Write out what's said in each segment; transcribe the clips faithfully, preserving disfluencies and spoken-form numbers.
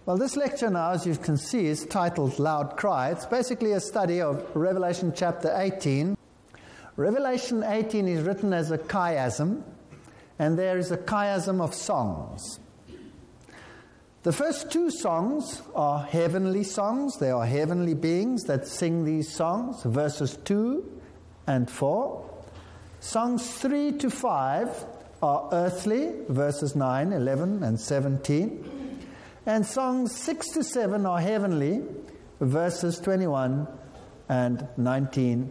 Well, this lecture now, as you can see, is titled Loud Cry. It's basically a study of Revelation chapter eighteen. Revelation eighteen is written as a chiasm, and there is a chiasm of songs. The first two songs are heavenly songs. They are heavenly beings that sing these songs, verses two and four. Songs three to five are earthly, verses nine, eleven, and seventeen. And songs six to seven are heavenly, verses twenty-one and nineteen,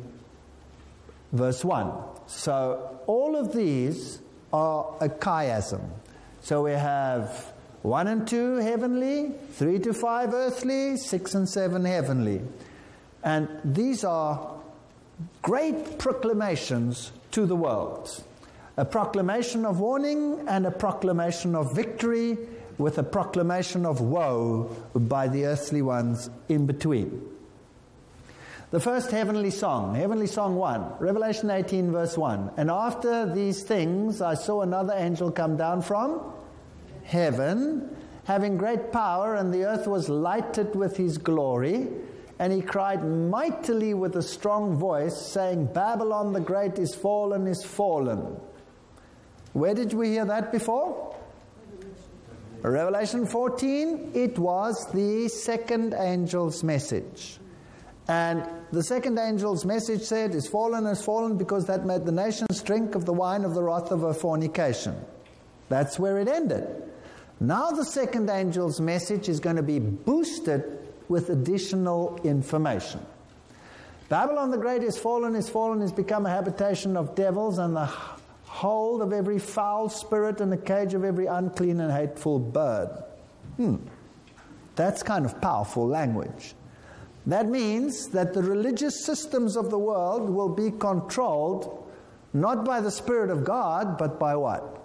verse one. So all of these are a chiasm. So we have one and two heavenly, three to five earthly, six and seven heavenly. And these are great proclamations to the world. A proclamation of warning and a proclamation of victory, with a proclamation of woe by the earthly ones in between. The first heavenly song, heavenly song one, Revelation eighteen verse one. And after these things I saw another angel come down from heaven, having great power, and the earth was lighted with his glory. And he cried mightily with a strong voice, saying, Babylon the great is fallen, is fallen. Where did we hear that before? Revelation fourteen, it was the second angel's message. And the second angel's message said, is fallen, is fallen, because that made the nations drink of the wine of the wrath of her fornication. That's where it ended. Now the second angel's message is going to be boosted with additional information. Babylon the great is fallen, is fallen, is become a habitation of devils, and the hold of every foul spirit, and the cage of every unclean and hateful bird. Hmm. That's kind of powerful language. That means that the religious systems of the world will be controlled not by the Spirit of God, but by what?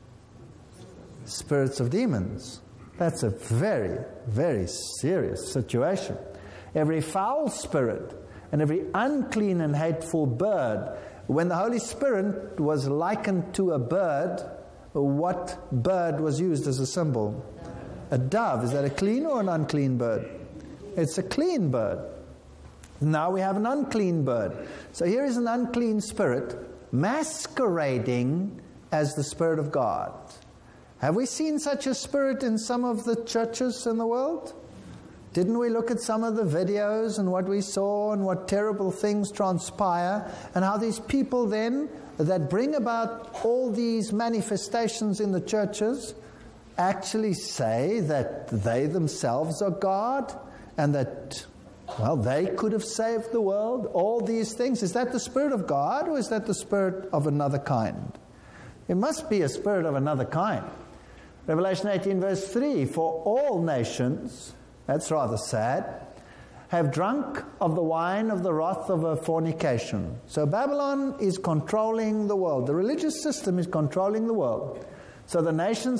Spirits of demons. That's a very, very serious situation. Every foul spirit and every unclean and hateful bird. When the Holy Spirit was likened to a bird, what bird was used as a symbol? A dove. Is that a clean or an unclean bird? It's a clean bird. Now we have an unclean bird. So here is an unclean spirit masquerading as the Spirit of God. Have we seen such a spirit in some of the churches in the world? Didn't we look at some of the videos and what we saw and what terrible things transpire, and how these people then that bring about all these manifestations in the churches actually say that they themselves are God and that, well, they could have saved the world, all these things. Is that the Spirit of God, or is that the spirit of another kind? It must be a spirit of another kind. Revelation eighteen verse three, for all nations, that's rather sad, have drunk of the wine of the wrath of her fornication. So Babylon is controlling the world. The religious system is controlling the world. So the nations